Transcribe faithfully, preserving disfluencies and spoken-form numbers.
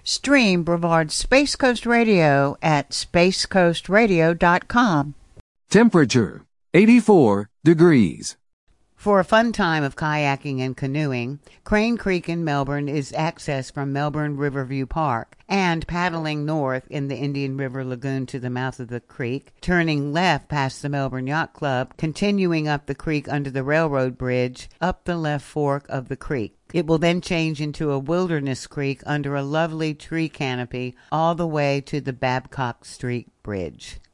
Stream Brevard's Space Coast Radio at space coast radio dot com. Temperature, eighty-four degrees. For a fun time of kayaking and canoeing, Crane Creek in Melbourne is accessed from Melbourne Riverview Park, and paddling north in the Indian River Lagoon to the mouth of the creek, turning left past the Melbourne Yacht Club, continuing up the creek under the railroad bridge, up the left fork of the creek. It will then change into a wilderness creek under a lovely tree canopy all the way to the Babcock Street Bridge.